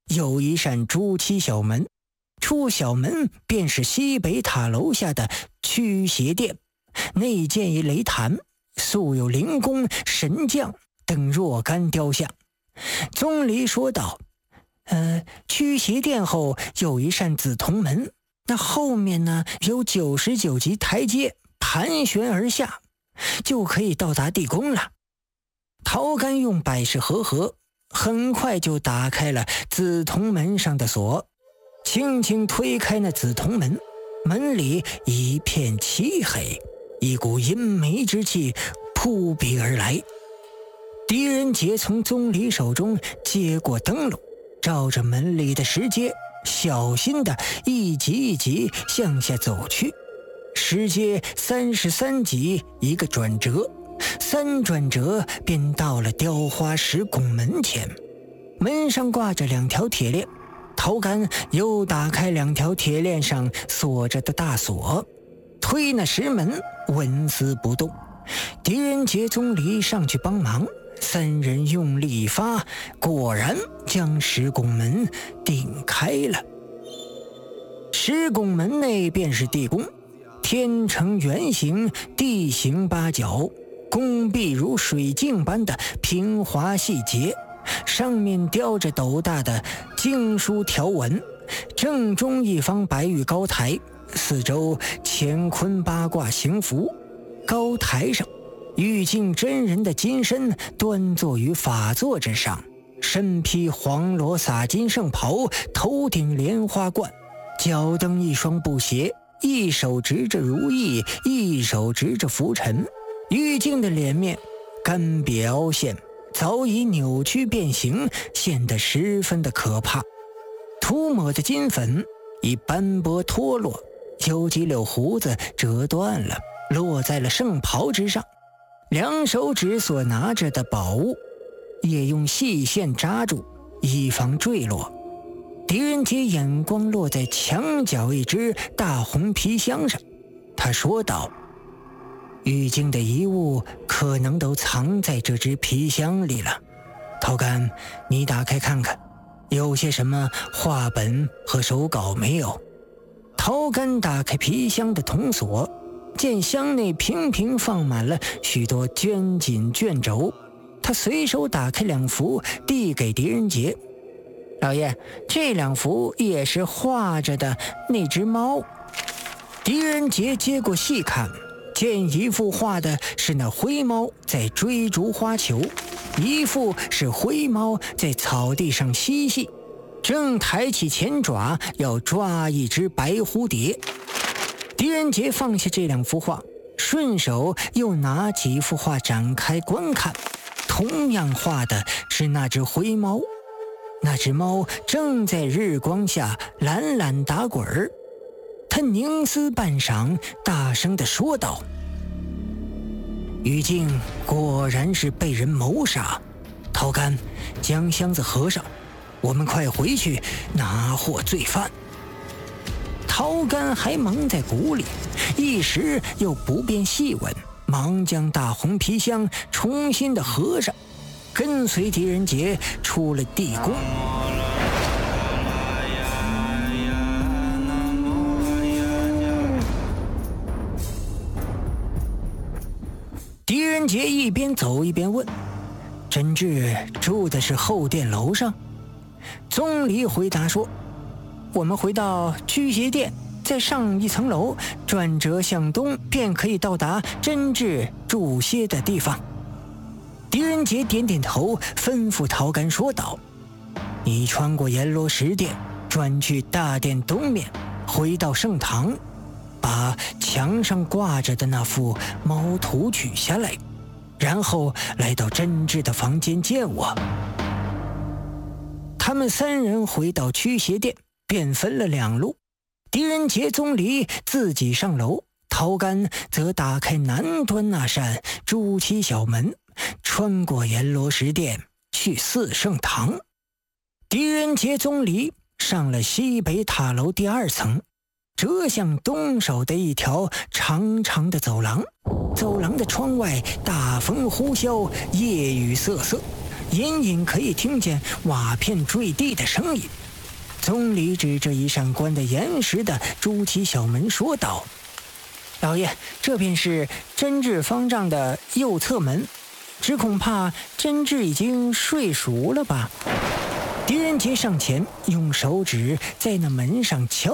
有一扇朱漆小门，出小门便是西北塔楼下的驱邪殿，内建一雷坛，素有灵宫、神将等若干雕像。宗离说道：驱邪殿后有一扇紫铜门，那后面呢有99级台阶盘旋而下，就可以到达地宫了。陶干用百事合，很快就打开了紫铜门上的锁，轻轻推开那紫铜门，门里一片漆黑，一股阴霾之气扑鼻而来。狄仁杰从宗离手中接过灯笼，照着门里的石阶，小心地一级一级向下走去。石阶33级一个转折，3转折便到了雕花石拱门前。门上挂着2条铁链，陶干又打开2条铁链上锁着的大锁，推那石门，纹丝不动。狄仁杰、宗离上去帮忙，3人用力一发，果然将石拱门顶开了。石拱门内便是地宫，天呈圆形，地形八角，宫壁如水镜般的平滑细节，上面雕着斗大的经书条纹，正中一方白玉高台，四周乾坤八卦行符。高台上，玉净真人的金身端坐于法座之上，身披黄罗洒金圣袍，头顶莲花冠，脚蹬一双布鞋，一手执着如意，一手执着拂尘。玉净的脸面干瘪凹陷，早已扭曲变形，显得十分的可怕。涂抹的金粉已斑驳脱落，有几绺胡子折断了，落在了圣袍之上。2手指所拿着的宝物也用细线扎住，以防坠落。狄仁杰眼光落在墙角一只大红皮箱上，他说道：玉京的遗物可能都藏在这只皮箱里了。陶干，你打开看看，有些什么画本和手稿没有？陶干打开皮箱的铜锁，见箱内平平放满了许多绢锦卷轴，他随手打开2幅，递给狄仁杰：老爷，这2幅也是画着的那只猫。狄仁杰接过细看，见一幅画的是那灰猫在追逐花球，一幅是灰猫在草地上嬉戏，正抬起前爪要抓一只白蝴蝶。狄仁杰放下这2幅画，顺手又拿起一幅画展开观看，同样画的是那只灰猫。那只猫正在日光下懒懒打滚儿。他凝思半晌，大声地说道：玉净果然是被人谋杀。陶干，将箱子合上，我们快回去拿获罪犯。陶干还蒙在鼓里，一时又不便细问，忙将大红皮箱重新的合上，跟随狄仁杰出了地宫。狄仁杰一边走一边问：真挚住的是后殿楼上？宗离回答说：我们回到驱邪殿，再上1层楼，转折向东，便可以到达真挚住歇的地方。狄仁杰点点头，吩咐陶干说道：你穿过阎罗石殿，转去大殿东面，回到圣堂，把墙上挂着的那幅猫图取下来，然后来到真挚的房间见我。他们3人回到驱邪殿，便分了2路。狄仁杰、宗离自己上楼，陶干则打开南端那扇朱漆小门，穿过阎罗石殿去4圣堂。狄仁杰、宗离上了西北塔楼第2层，折向东首的一条长长的走廊。走廊的窗外大风呼啸，夜雨瑟瑟， 隐隐可以听见瓦片坠地的声音。总理指着一扇关得严实的朱漆小门说道：“老爷，这便是真治方丈的右侧门，只恐怕真治已经睡熟了吧？”狄仁杰上前用手指在那门上敲